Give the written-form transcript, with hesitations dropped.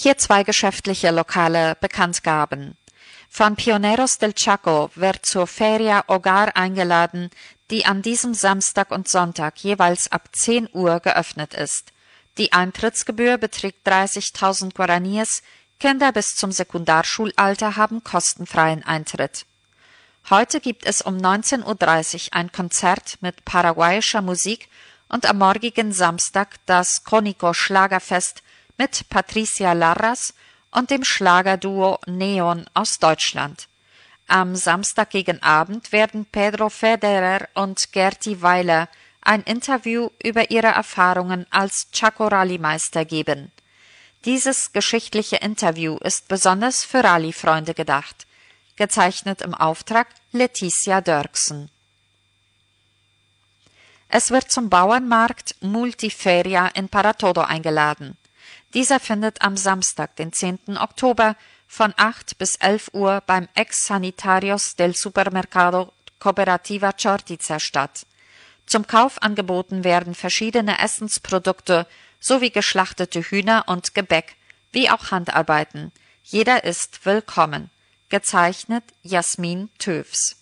Hier zwei geschäftliche lokale Bekanntgaben. Von Pioneros del Chaco wird zur Feria Hogar eingeladen, die an diesem Samstag und Sonntag jeweils ab 10 Uhr geöffnet ist. Die Eintrittsgebühr beträgt 30.000 Guaraníes, Kinder bis zum Sekundarschulalter haben kostenfreien Eintritt. Heute gibt es um 19.30 Uhr ein Konzert mit paraguayischer Musik und am morgigen Samstag das Cónico Schlagerfest mit Patricia Larraz und dem Schlagerduo Neon aus Deutschland. Am Samstag gegen Abend werden Pedro Federer und Gerti Weiler ein Interview über ihre Erfahrungen als Chaco-Rallye-Meister geben. Dieses geschichtliche Interview ist besonders für Rallye-Freunde gedacht. Gezeichnet im Auftrag Leticia Dörksen. Es wird zum Bauernmarkt Multiferia in Paratodo eingeladen. Dieser findet am Samstag, den 10. Oktober, von 8 bis 11 Uhr beim Ex-Sanitarios del Supermercado Cooperativa Chortica statt. Zum Kauf angeboten werden verschiedene Essensprodukte sowie geschlachtete Hühner und Gebäck, wie auch Handarbeiten. Jeder ist willkommen. Gezeichnet Jasmin Töfs.